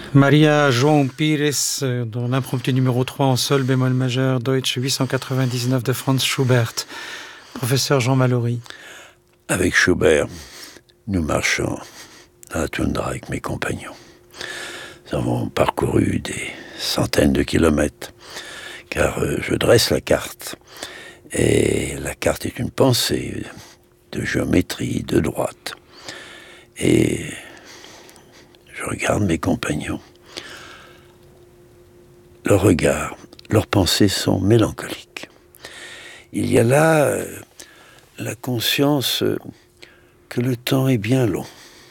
Maria João Pires, dans l'impromptu numéro 3 en sol bémol majeur, Deutsch 899 de Franz Schubert. Professeur Jean Mallory. Avec Schubert, nous marchons dans la toundra avec mes compagnons. Nous avons parcouru des centaines de kilomètres, car je dresse la carte. Et la carte est une pensée de géométrie, de droite. Et je regarde mes compagnons. Leur regard, leurs pensées sont mélancoliques. Il y a là la conscience que le temps est bien long.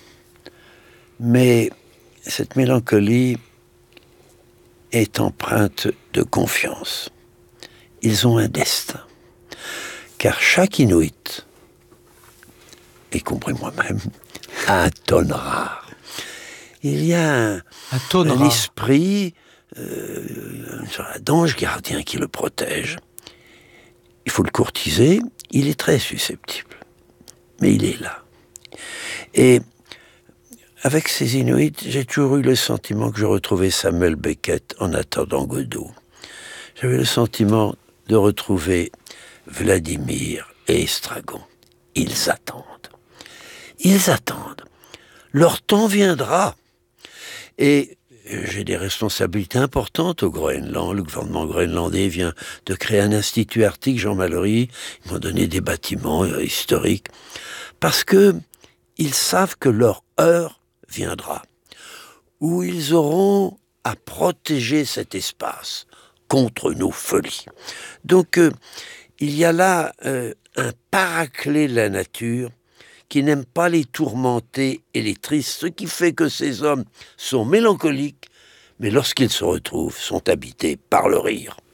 Mais cette mélancolie est empreinte de confiance. Ils ont un destin. Car chaque Inuit, y compris moi-même, a un tonne rare. Il y a un esprit, un ange gardien qui le protège. Il faut le courtiser, il est très susceptible. Mais il est là. Et avec ces Inuits, j'ai toujours eu le sentiment que je retrouvais Samuel Beckett en attendant Godot. J'avais le sentiment de retrouver Vladimir et Estragon. Ils attendent. Ils attendent. Leur temps viendra. Et j'ai des responsabilités importantes au Groenland. Le gouvernement groenlandais vient de créer un institut arctique, Jean Mallory. Ils m'ont donné des bâtiments historiques. Parce que ils savent que leur heure viendra. Où ils auront à protéger cet espace contre nos folies. Donc, il y a là un paraclet de la nature qui n'aime pas les tourmentés et les tristes, ce qui fait que ces hommes sont mélancoliques, mais lorsqu'ils se retrouvent, sont habités par le rire.